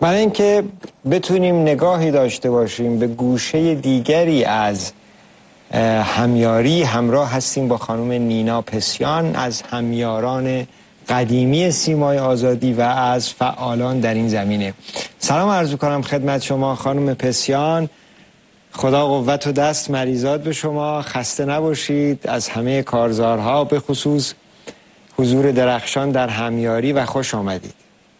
برای اینکه بتونیم نگاهی داشته باشیم به گوشه دیگری از همیاری، همراه هستیم با خانم نینا پسیان از همیاران قدیمی سیمای آزادی و از فعالان در این زمینه. سلام عرض کنم خدمت شما خانم پسیان. خدا قوت و دست مریضات به شما، خسته نباشید از همه کارزارها، به خصوص حضور درخشان در همیاری و خوش آمدید.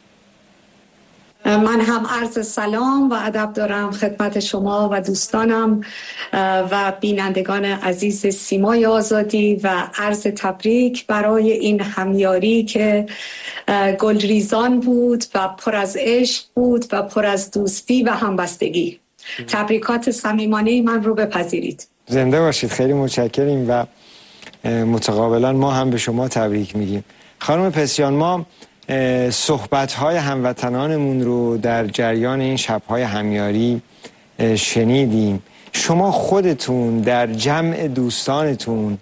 من هم عرض سلام و ادب دارم خدمت شما و دوستانم و بینندگان عزیز سیمای آزادی و عرض تبریک برای این همیاری که گلریزان بود و پر از عشق بود و پر از دوستی و همبستگی. تبریکات صمیمانه من رو بپذیرید. زنده باشید، خیلی متشکریم و متقابلا ما هم به شما تبریک میگیم. خانم پسیان، ما صحبت‌های هموطنانمون رو در جریان این شب‌های همیاری شنیدیم. شما خودتون در جمع دوستانتون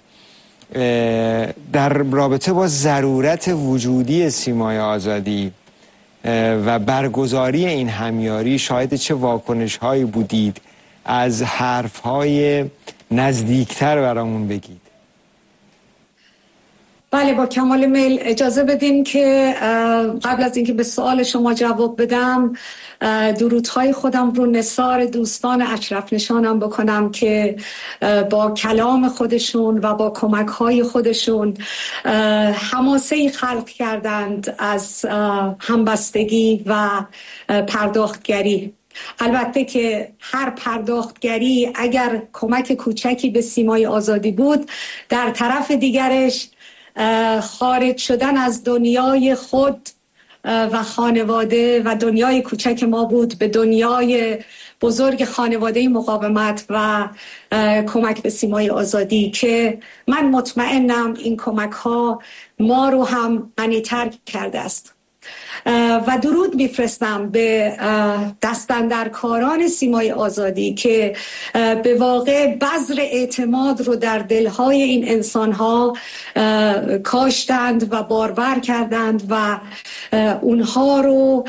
در رابطه با ضرورت وجودی سیمای آزادی و برگزاری این همیاری شاهد چه واکنش‌هایی بودید؟ از حرف‌های نزدیکتر برامون بگید. بله، با کمال میل. اجازه بدین که قبل از اینکه به سوال شما جواب بدم درودهای خودم رو نثار دوستان اشرف نشانم بکنم که با کلام خودشون و با کمک‌های خودشون حماسه‌ای خلق کردند از همبستگی و پرداختگری. البته که هر پرداختگری اگر کمک کوچکی به سیمای آزادی بود، در طرف دیگرش خارج شدن از دنیای خود و خانواده و دنیای کوچک ما بود به دنیای بزرگ خانواده مقاومت و کمک به سیمای آزادی که من مطمئنم این کمک ها ما رو هم غنی‌تر کرده است. و درود میفرستم به دستاندرکاران سیمای آزادی که به واقع بذر اعتماد رو در دلهای این انسانها کاشتند و بارور کردند و اونها رو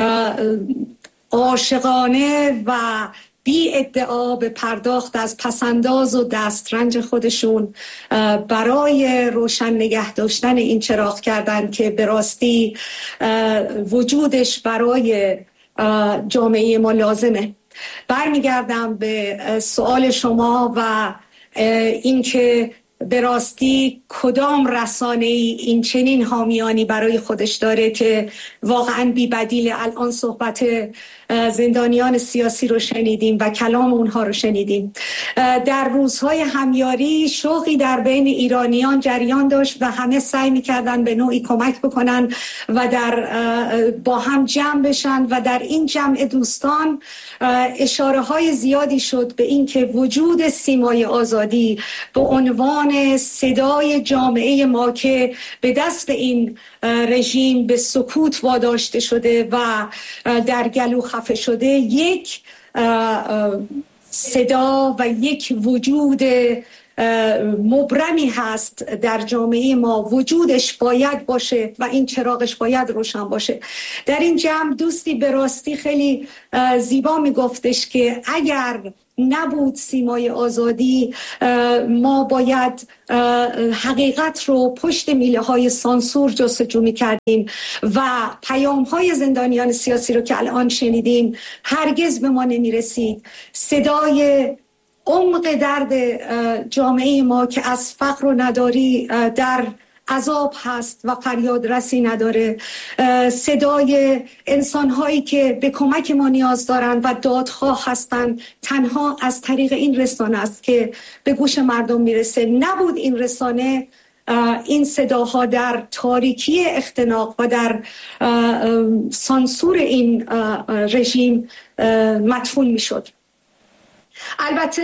عاشقانه و بی ادعا به پرداخت از پسنداز و دسترنج خودشون برای روشن نگه داشتن این چراغ کردن که به راستی وجودش برای جامعه ما لازمه. برمیگردم به سوال شما و اینکه به راستی کدام رسانه‌ای این چنین حامیانی برای خودش داره که واقعاً بی بدیل. الان صحبت زندانیان سیاسی رو شنیدیم و کلام اونها رو شنیدیم. در روزهای همیاری شوقی در بین ایرانیان جریان داشت و همه سعی می‌کردن به نوعی کمک بکنن و با هم جمع بشن و در این جمع دوستان اشاره‌های زیادی شد به این که وجود سیمای آزادی به عنوان صدای جامعه ما که به دست این رژیم به سکوت واداشته شده و در گلو خفه شده، یک صدا و یک وجود مبرمی هست در جامعه ما. وجودش باید باشه و این چراغش باید روشن باشه. در این جمع دوستی به راستی خیلی زیبا میگفتش که اگر نبود سیمای آزادی ما باید حقیقت رو پشت میله های سانسور جستجو می‌کردیم و پیام های زندانیان سیاسی رو که الان شنیدیم هرگز به ما نمی‌رسید. صدای عمق درد جامعه ما که از فقر و نداری در عذاب هست و فریاد رسی نداره، صدای انسان‌هایی که به کمک ما نیاز دارند و دادخواه هستند، تنها از طریق این رسانه است که به گوش مردم میرسه. نبود این رسانه، این صداها در تاریکی اختناق و در سانسور این رژیم مدفون میشد. البته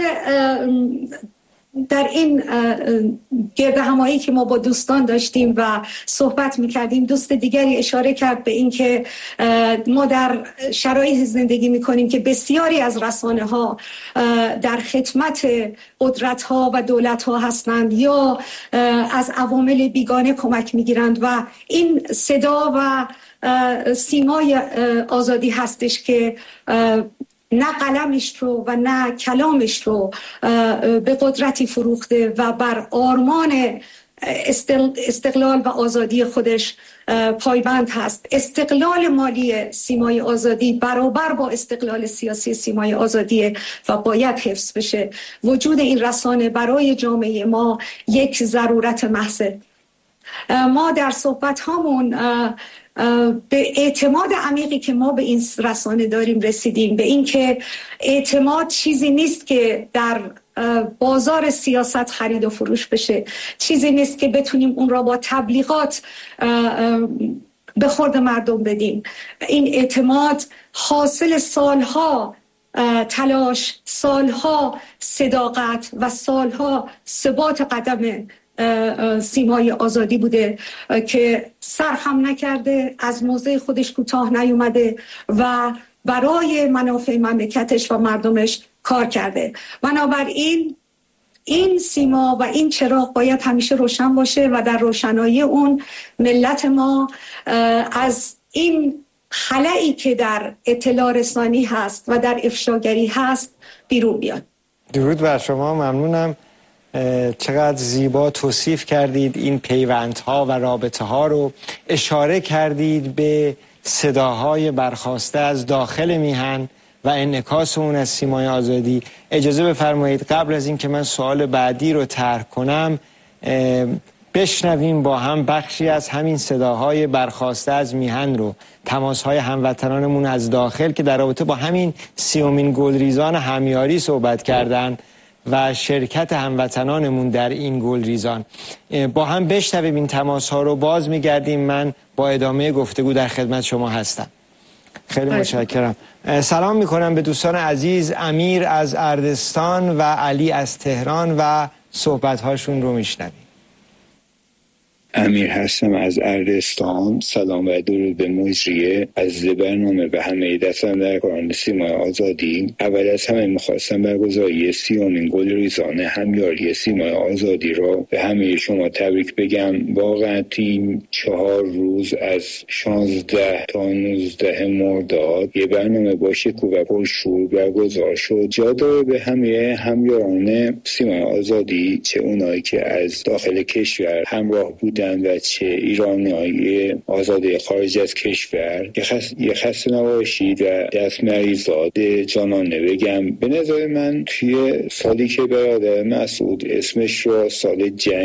در این گرد همایی که ما با دوستان داشتیم و صحبت میکردیم، دوست دیگری اشاره کرد به این که ما در شرایط زندگی میکنیم که بسیاری از رسانه ها در خدمت قدرت ها و دولت ها هستند یا از عوامل بیگانه کمک میگیرند و این صدا و سیمای آزادی هستش که نه قلمش رو و نه کلامش رو به قدرتی فروخته و بر آرمان استقلال و آزادی خودش پایبند هست. استقلال مالی سیمای آزادی برابر با استقلال سیاسی سیمای آزادی و باید حفظ بشه. وجود این رسانه برای جامعه ما یک ضرورت محضه. ما در صحبت هامون به اعتماد عمیقی که ما به این رسانه داریم رسیدیم، به این که اعتماد چیزی نیست که در بازار سیاست خرید و فروش بشه، چیزی نیست که بتونیم اون را با تبلیغات به خورد مردم بدیم. این اعتماد حاصل سالها تلاش، سالها صداقت و سالها ثبات قدم سیمای آزادی بوده که سر خم نکرده، از موضع خودش کوتاه نیومده و برای منافع مملکتش و مردمش کار کرده. بنابراین این سیما و این چراغ باید همیشه روشن باشه و در روشنایی اون ملت ما از این خلایی که در اطلاع رسانی هست و در افشاگری هست بیرون بیاد. درود بر شما، ممنونم. چقدر زیبا توصیف کردید این پیوندها و رابطه ها رو، اشاره کردید به صداهای برخاسته از داخل میهن و انعکاس اون از سیمای آزادی. اجازه بفرمایید قبل از این که من سوال بعدی رو طرح کنم بشنویم با هم بخشی از همین صداهای برخاسته از میهن رو، تماسهای هموطنانمون از داخل که در رابطه با همین 30مین گلریزان همیاری صحبت کردن و شرکت هموطنانمون در این گلریزان. با هم بشنویم این تماسها رو، باز میگردیم. من با ادامه گفتگو در خدمت شما هستم. خیلی متشکرم. سلام میکنم به دوستان عزیز. امیر از اردستان و علی از تهران و صحبت‌هاشون رو میشنویم. امیر هستم از اردستان. سلام و درود به مجریه از برنامه به همه دستاندرکاران سیمای آزادی. اول از همه میخواستم برگزاری 30مین گلریزان همیاری سیمای آزادی را به همه شما تبریک بگم. واقعا این 4 روز از 16 تا 19 مرداد یه برنامه با شکوه و پرشور برگزار شد. جا داره به همه همیاران سیمای آزادی، چه اونایی که از داخل کشور همراه بودن و چه ایرانیای آزاده خارج از کشور، یه خسته نباشید و دست مریضات جانانه بگم. به نظر من توی سالی که برادر مسعود اسمش رو سال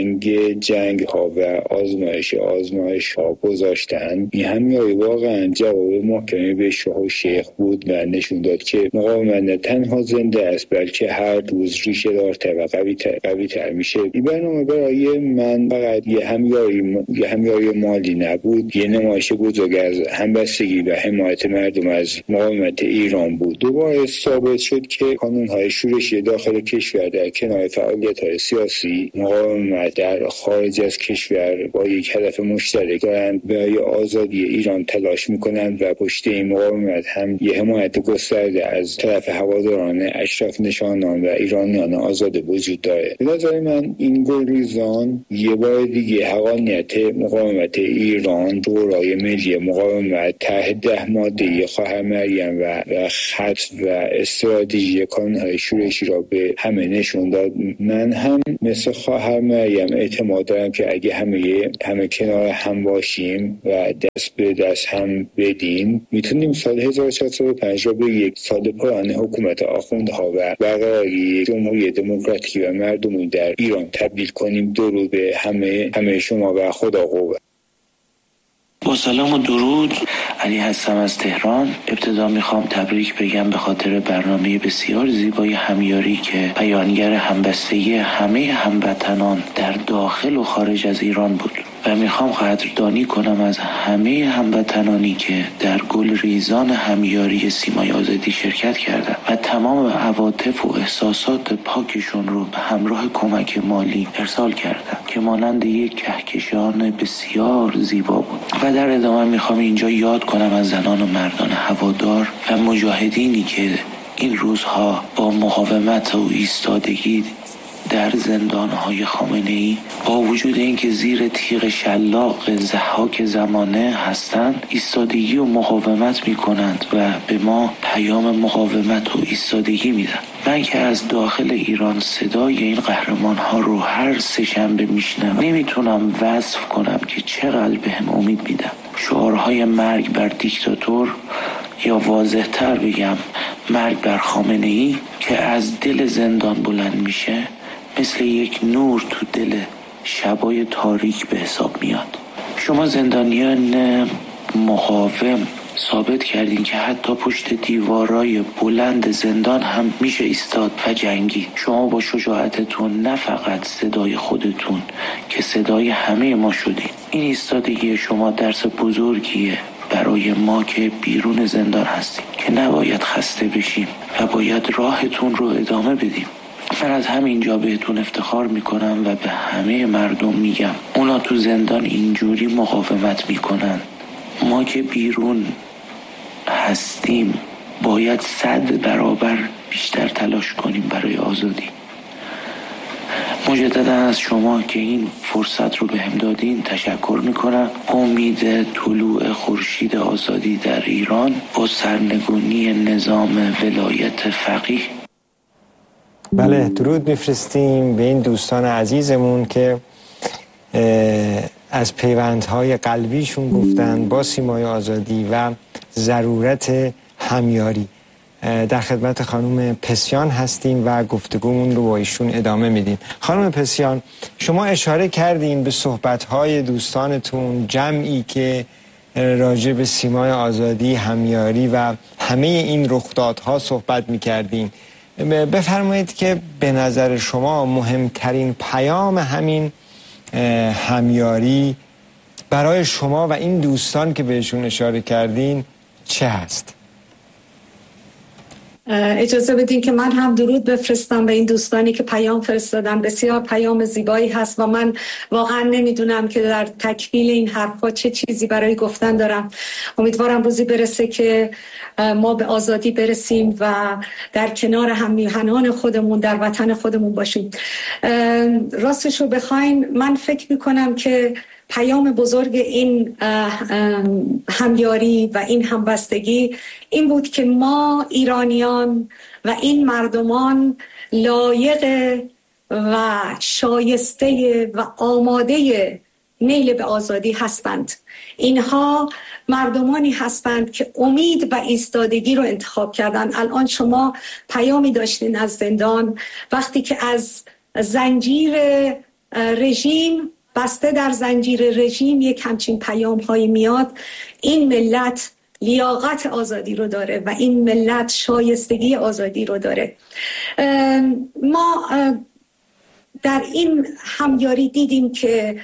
جنگ ها و آزمایش ها گذاشتن، این همیاری واقعا جواب محکمی به شاه و شیخ بود و نشون داد که مقاومت نه تنها زنده است بلکه هر روز ریشه دارتر و قوی تر میشه. این برنامه برای من فقط یه همیاری مالی نبود، یه نمایش بزرگ از همبستگی و حمایت مردم از مقاومت ایران بود. دوباره ثابت شد که کانون‌های شورشی داخل کشور در کنار فعالیت‌های سیاسی، مقاومت در خارج از کشور با یک هدف مشترک دارند برای آزادی ایران تلاش می‌کنند و پشت این مقاومت هم یه حمایت گسترده از طرف هواداران اشراف نشانان و ایرانیان آزاد وجود داره. به نظر من این گلریزان یه بار دیگه حقانیت مقاومت ایران، شورای ملی مقاومت، طرح 10 ماده خواهر مریم و خط و استراتژی کانون‌های شورشی را به همه نشون داد. من هم مثل خواهر مریم اعتماد دارم که اگه همه کنار هم باشیم و دست به دست هم بدیم، میتونیم سال 1405 را به یک سال پایان حکومت آخوندها و برقراری جمهوری دموکراتیک و مردمی در ایران تبدیل کنیم. درود به همه شما و خدا قوت. با سلام و درود، علی هستم از تهران. ابتدا میخوام تبریک بگم به خاطر برنامه بسیار زیبای همیاری که بیانگر همبستگی همه هموطنان در داخل و خارج از ایران بود و میخوام قدردانی کنم از همه هموطنانی که در گلریزان همیاری سیمای آزادی شرکت کردند و تمام عواطف و احساسات پاکشون رو به همراه کمک مالی ارسال کردند که مانند یک کهکشان بسیار زیبا بود. و در ادامه میخوام اینجا یاد کنم از زنان و مردان هوادار و مجاهدینی که این روزها با مقاومت و ایستادگی در زندانهای خامنه‌ای با وجود اینکه زیر تیغ شلاق ضحاک زمانه هستند ایستادگی و مقاومت میکنند و به ما پیام مقاومت و ایستادگی میدن. من که از داخل ایران صدای این قهرمان ها رو هر سه شنبه میشنم نمیتونم وصف کنم که چقدر بهم امید میدن. شعارهای مرگ بر دیکتاتور یا واضح تر بگم مرگ بر خامنه‌ای که از دل زندان بلند میشه مثل یک نور تو دل شبای تاریک به حساب میاد. شما زندانیان مقاوم ثابت کردین که حتی پشت دیوارای بلند زندان هم میشه ایستاد و جنگی. شما با شجاعتتون نه فقط صدای خودتون که صدای همه ما شدین. این ایستادگی شما درس بزرگیه برای ما که بیرون زندان هستیم که نباید خسته بشیم و باید راهتون رو ادامه بدیم. من از همینجا بهتون افتخار میکنم و به همه مردم میگم اونا تو زندان اینجوری مقاومت میکنن، ما که بیرون هستیم باید 100 برابر بیشتر تلاش کنیم برای آزادی. مجددا از شما که این فرصت رو بهم دادین تشکر میکنم. امید طلوع خورشید آزادی در ایران با سرنگونی نظام ولایت فقیه. بله، درود میفرستیم به این دوستان عزیزمون که از پیوندهای قلبیشون گفتن با سیمای آزادی و ضرورت همیاری. در خدمت خانم پسیان هستیم و گفتگومون رو با ایشون ادامه میدیم. خانم پسیان، شما اشاره کردین به صحبتهای دوستانتون، جمعی که راجع به سیمای آزادی، همیاری و همه این رخدادها صحبت میکردین. بفرمایید که به نظر شما مهمترین پیام همین همیاری برای شما و این دوستان که بهشون اشاره کردین چه هست؟ اجازه بدین که من هم درود بفرستم به این دوستانی که پیام فرستادن. بسیار پیام زیبایی هست و من واقعا نمیدونم که در تکمیل این حرفا چه چیزی برای گفتن دارم. امیدوارم روزی برسه که ما به آزادی برسیم و در کنار هم میهنان خودمون در وطن خودمون باشیم. راستش رو بخواین من فکر میکنم که پیام بزرگ این همیاری و این همبستگی این بود که ما ایرانیان و این مردمان لایق و شایسته و آماده نیل به آزادی هستند. اینها مردمانی هستند که امید و ایستادگی رو انتخاب کردن. الان شما پیامی داشتین از زندان، وقتی که از زنجیر رژیم بسته در زنجیر رژیم یک همچین پیام هایی میاد، این ملت لیاقت آزادی رو داره و این ملت شایستگی آزادی رو داره. ما در این همیاری دیدیم که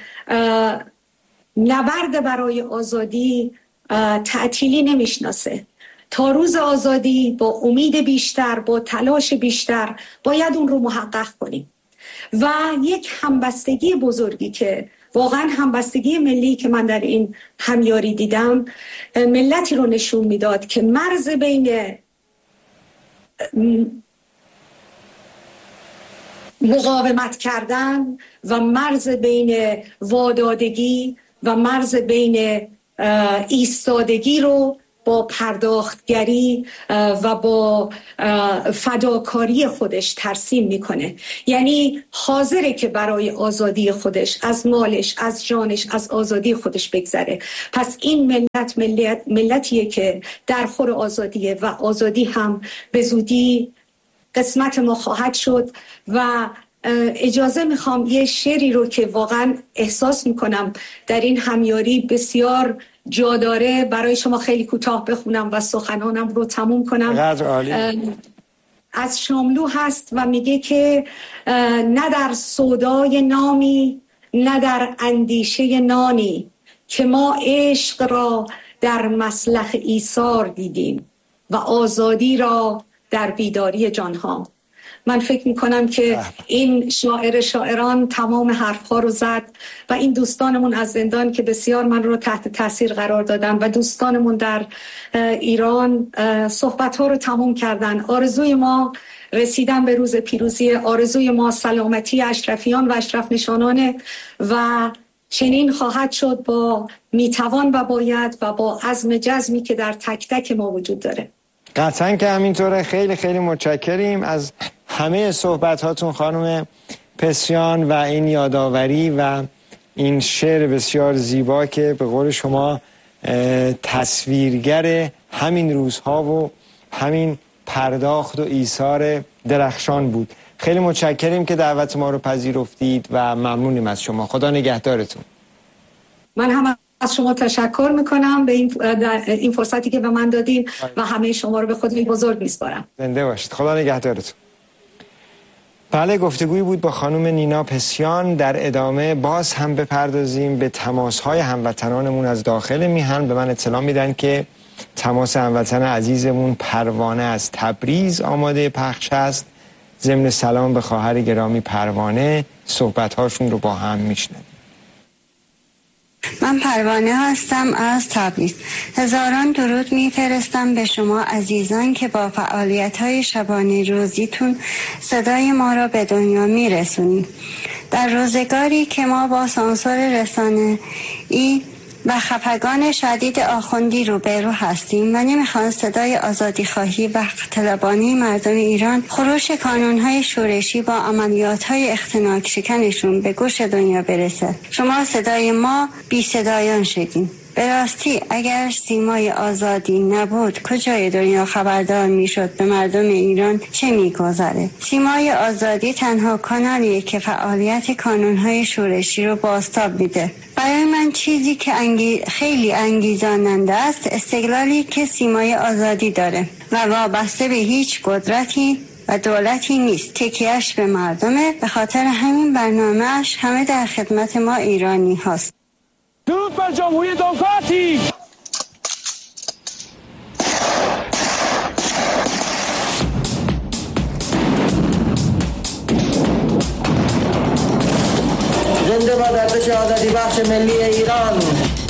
نبرد برای آزادی تعطیلی نمیشناسه. تا روز آزادی با امید بیشتر، با تلاش بیشتر باید اون رو محقق کنیم و یک همبستگی بزرگی که واقعا همبستگی ملی که من در این همیاری دیدم ملتی رو نشون میداد که مرز بین مقاومت کردن و مرز بین وادادگی و مرز بین ایستادگی رو با پرداختگری و با فداکاری خودش ترسیم میکنه. یعنی حاضره که برای آزادی خودش از مالش، از جانش، از آزادی خودش بگذره. پس این ملتیه که در خور آزادیه و آزادی هم به زودی قسمت ما خواهد شد. و اجازه میخوام یه شعری رو که واقعا احساس میکنم در این همیاری بسیار جا داره برای شما خیلی کوتاه بخونم و سخنانم رو تموم کنم. از شاملو هست و میگه که نه در سودای نامی نه در اندیشه نانی که ما عشق را در مسلخ ایثار دیدیم و آزادی را در بیداری جانها. من فکر میکنم که این شاعران تمام حرفها رو زد و این دوستانمون از زندان که بسیار من رو تحت تاثیر قرار دادن و دوستانمون در ایران صحبتها رو تمام کردن. آرزوی ما رسیدن به روز پیروزی، آرزوی ما سلامتی اشرفیان و اشرف نشانانه و چنین خواهد شد با میتوان و باید و با عزم جزمی که در تک تک ما وجود داره. قطعا که همینطوره. خیلی خیلی متشکریم از همه صحبت هاتون خانم پسیان و این یادآوری و این شعر بسیار زیبا که به قول شما تصویرگر همین روزها و همین پرداخت و ایثار درخشان بود. خیلی متشکریم که دعوت ما رو پذیرفتید و ممنونیم از شما. خدا نگهدارتون. من هم از شما تشکر میکنم به این فرصتی که به من دادین و همه شما رو به خدای بزرگ میسپارم. زنده باشید. خدا نگهدارتون. بله، گفتگویی بود با خانم نینا پسیان. در ادامه باز هم بپردازیم به تماس‌های هموطنانمون از داخل میهن. به من اطلاع میدن که تماس هموطن عزیزمون پروانه از تبریز آماده پخش است. ضمن سلام به خواهر گرامی پروانه، صحبت‌هاشون رو با هم میشنویم. من پروانه هستم از تبریز. هزاران درود میفرستم به شما عزیزان که با فعالیت‌های شبانه روزیتون صدای ما را به دنیا میرسونید. در روزگاری که ما با سانسور رسانه‌ای و خفگان شدید آخوندی روبرو هستیم و نمیخوان صدای آزادی خواهی و طلبانی مردم ایران خروش کانونهای شورشی با عملیاتهای اختناق شکنشون به گوش دنیا برسه، شما صدای ما بی صدایان شدین. به راستی اگر سیمای آزادی نبود کجای دنیا خبردار میشد به مردم ایران چه میگذره؟ سیمای آزادی تنها کانالیه که فعالیت کانونهای شورشی رو بازتاب میده. برای من چیزی که خیلی انگیزاننده است استقلالی که سیمای آزادی داره و وابسته به هیچ قدرتی و دولتی نیست. تکیه‌اش به مردمه. به خاطر همین برنامه‌اش همه در خدمت ما ایرانی هاست. درود بر جمهوری دموکراتیک. زنده باد ارتش آزادی بخش ملی ایران.